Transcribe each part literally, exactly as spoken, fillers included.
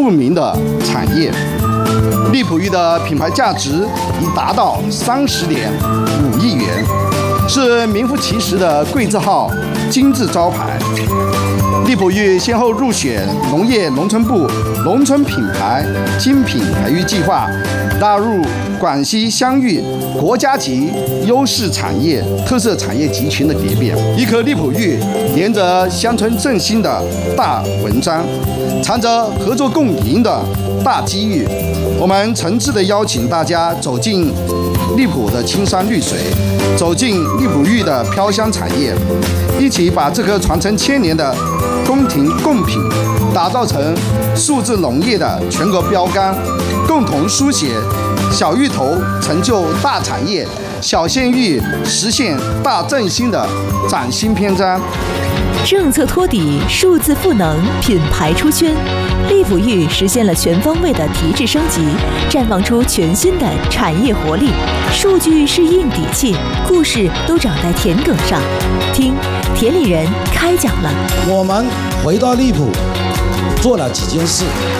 著名的产业。荔浦玉的品牌价值已达到三十点五亿元，是名副其实的贵字号、金字招牌。荔浦玉先后入选农业农村部农村品牌精品培育计划，纳入广西湘域国家级优势产业特色产业集群的列表。一颗荔浦玉连着乡村振兴的大文章，藏着合作共赢的大机遇。我们诚挚地邀请大家走进荔浦的青山绿水，走进荔浦玉的飘香产业，一起把这颗传承千年的宫廷贡品打造成数字农业的全国标杆，共同书写小芋头成就大产业、小县域实现大振兴的崭新篇章。 政策托底，数字赋能，品牌出圈，荔浦玉实现了全方位的提质升级，绽放出全新的产业活力。数据是硬底气，故事都长在田埂上。听田里人开讲了。 我们回到荔浦，做了几件事，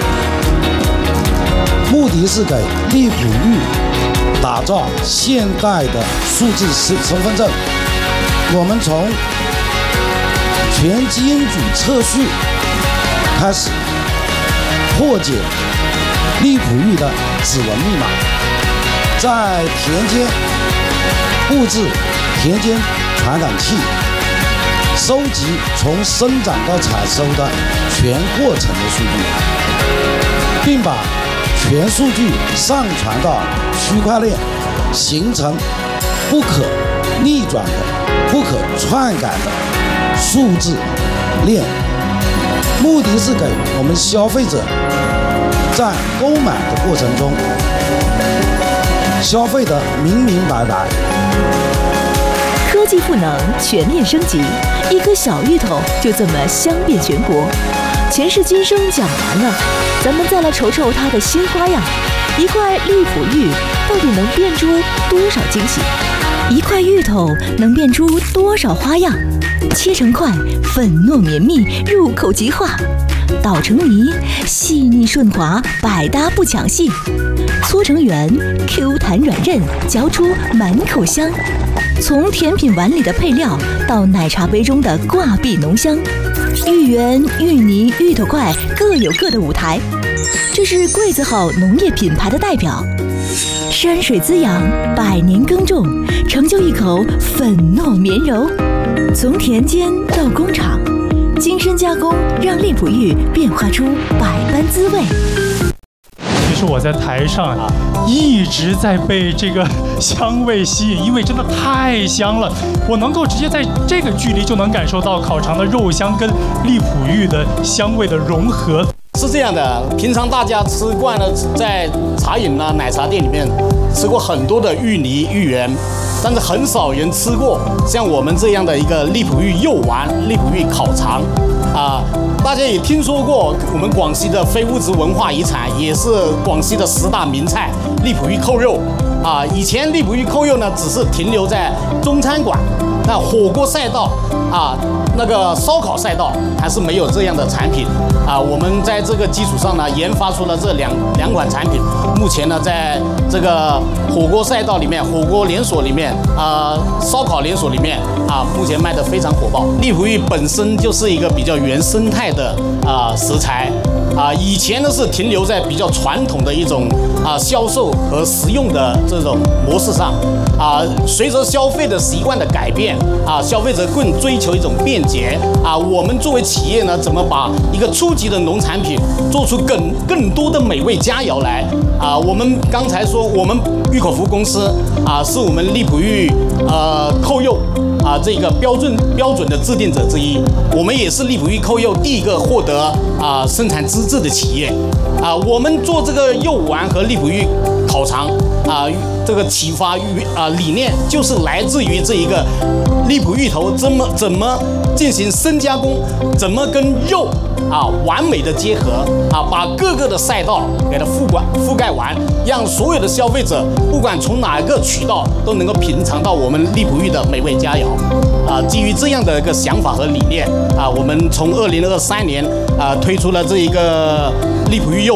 目的是给荔浦玉打造现代的数字身身份证。我们从全基因组测序开始破解荔浦玉的指纹密码，在田间布置田间传感器，收集从生长到采收的全过程的数据，并把全数据上传到区块链，形成不可逆转的、不可篡改的数字链。目的是给我们消费者在购买的过程中消费得明明白白。 科技赋能，全面升级，一颗小芋头就这么香遍全国。前世今生讲完了，咱们再来瞅瞅它的新花样。一块荔浦玉到底能变出多少惊喜？一块芋头能变出多少花样？切成块，粉糯绵密，入口即化；捣成泥，细腻顺滑，百搭不抢戏；搓成圆 ，Q 弹软韧，嚼出满口香。从甜品碗里的配料到奶茶杯中的挂壁浓香，芋圆、芋泥、芋头块各有各的舞台。这是贵字号农业品牌的代表。山水滋养，百年耕种，成就一口粉糯绵柔。从田间到工厂，精深加工，让荔浦玉变化出百般滋味。 其实我在台上啊，一直在被这个香味吸引，因为真的太香了。我能够直接在这个距离就能感受到烤肠的肉香跟荔浦玉的香味的融合。 是这样的，平常大家吃惯了在茶饮啊、奶茶店里面吃过很多的芋泥、芋圆，但是很少人吃过像我们这样的一个荔浦玉肉丸、荔浦玉烤肠啊。大家也听说过我们广西的非物质文化遗产，也是广西的十大名菜荔浦玉扣肉啊。以前荔浦玉扣肉呢，只是停留在中餐馆，那火锅赛道啊，那个烧烤赛道还是没有这样的产品啊。我们在这个基础上呢，研发出了这两两款产品。目前呢，在这个火锅赛道里面、火锅连锁里面啊、烧烤连锁里面啊，目前卖得非常火爆。荔浦玉本身就是一个比较原生态的啊食材啊，以前呢是停留在比较传统的一种啊销售和食用的这种模式上啊，随着消费的习惯的改变啊，消费者更追求一种便捷啊。我们作为企业呢，怎么把一个初级的农产品做出更更多的美味佳肴来啊？我们刚才说，我们玉口服务公司啊，是我们荔浦玉呃扣肉啊这个标准标准的制定者之一。我们也是荔浦玉扣肉第一个获得啊生产资质的企业啊。我们做这个肉丸和荔浦玉烤肠啊，这个启发于啊理念就是来自于这一个荔浦芋头怎么怎么进行深加工，怎么跟肉啊完美的结合啊，把各个的赛道给它覆盖覆盖完，让所有的消费者不管从哪个渠道都能够品尝到我们荔浦玉的美味佳肴啊。基于这样的一个想法和理念啊，我们从二零二三年啊推出了这一个荔浦玉肉